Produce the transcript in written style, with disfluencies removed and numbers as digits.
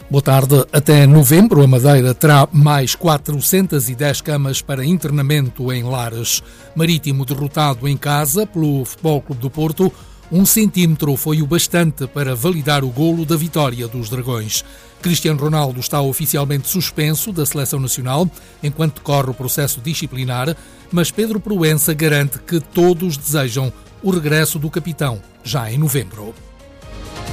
Boa tarde. Até novembro, a Madeira terá mais 410 camas para internamento em lares. Marítimo derrotado em casa pelo Futebol Clube do Porto. 1 centímetro foi o bastante para validar o golo da vitória dos Dragões. Cristiano Ronaldo está oficialmente suspenso da Seleção Nacional enquanto decorre o processo disciplinar, mas Pedro Proença garante que todos desejam o regresso do capitão já em novembro.